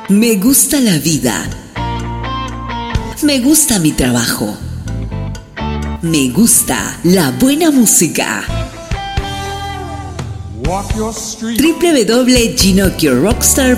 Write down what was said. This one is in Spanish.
Me gusta la vida. Me gusta mi trabajo. Me gusta la buena música. www.ginocchiorockstar.cl